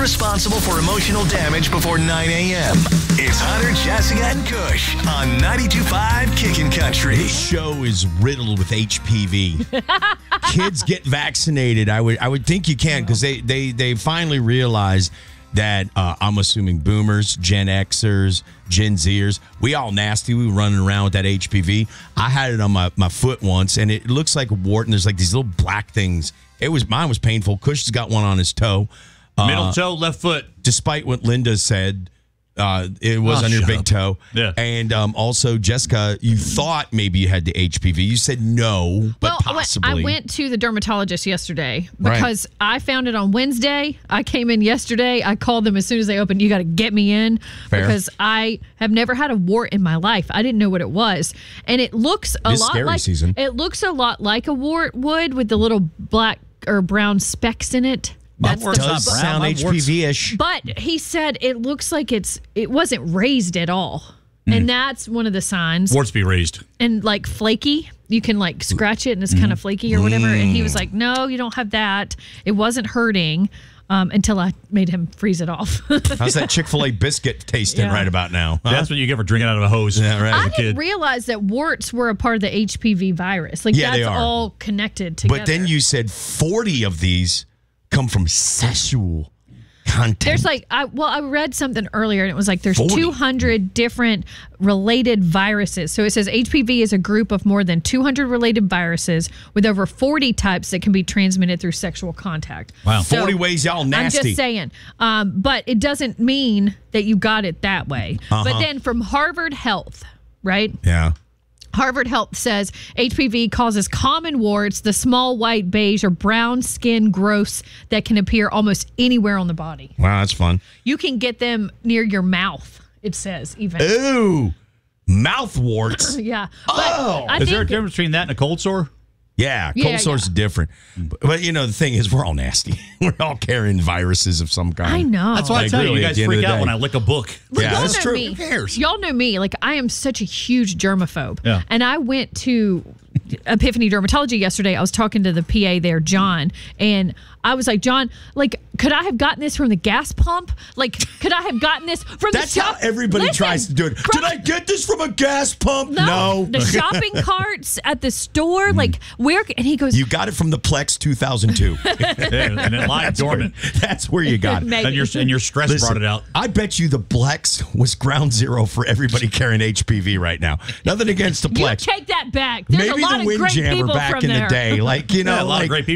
responsible for emotional damage before 9 a.m. It's Hunter, Jessica, and Kush on 92.5 Kickin' Country. This show is riddled with HPV. Kids get vaccinated. I would think you can, because they finally realized that I'm assuming boomers, Gen Xers, Gen Zers, we all nasty. We were running around with that HPV. I had it on my foot once, and it looks like a wart, and there's like these little black things. Mine was painful. Kush's got one on his toe. Middle toe, left foot. Despite what Linda said, it was on your big toe. Yeah. And also, Jessica, you thought maybe you had the HPV. You said no, but possibly. I went to the dermatologist yesterday because I found it on Wednesday. I came in yesterday. I called them as soon as they opened. You got to get me in. Fair. Because I have never had a wart in my life. I didn't know what it was, and it looks a lot scary like season. It looks a lot like a wart would, with the little black or brown specks in it. That does sound HPV-ish. But he said it looks like it wasn't raised at all. And that's one of the signs. Warts be raised. And like flaky. You can like scratch it and it's kind of flaky or whatever. And he was like, no, you don't have that. It wasn't hurting until I made him freeze it off. How's that Chick-fil-A biscuit tasting right about now? Huh? That's what you get for drinking out of a hose. Yeah, right. I didn't realize that warts were a part of the HPV virus. Like Yeah, they that's are. all connected together. But then you said 40 of these come from sexual content. There's like, I read something earlier and it was like there's 40. 200 different related viruses. So it says HPV is a group of more than 200 related viruses with over 40 types that can be transmitted through sexual contact. Wow. So 40 ways y'all nasty. I'm just saying. But it doesn't mean that you got it that way. But then from Harvard Health, right? Yeah. Harvard Health says HPV causes common warts, the small white, beige, or brown skin growths that can appear almost anywhere on the body. Wow, that's fun. You can get them near your mouth, it says, even. Ooh, mouth warts. Yeah. Oh. Is there a difference between that and a cold sore? Yeah, cold sore's different. But, you know, the thing is, we're all nasty. We're all carrying viruses of some kind. I know. That's why I tell you, really, you at guys the end of freak the out day. when I lick a book. Look, Yeah, y'all that's know true. me. Who cares? Y'all know me. Like, I am such a huge germaphobe. Yeah. And I went to Epiphany Dermatology yesterday. I was talking to the PA there, John, and I was like, John, like, could I have gotten this from the gas pump? Like, could I have gotten this from That's the shop? how everybody Listen, tries to do it. Did I get this from a gas pump? No. The shopping carts at the store, like, where? And he goes, You got it from the Plex 2002. And it lied dormant. That's where you got it. Maybe. And your stress Listen, brought it out. I bet you the Plex was ground zero for everybody carrying HPV right now. Nothing against the you Plex. take that back. There's Maybe a lot the of great Windjammer people back from in there. the day. Like, you know, Yeah, a lot of like great people.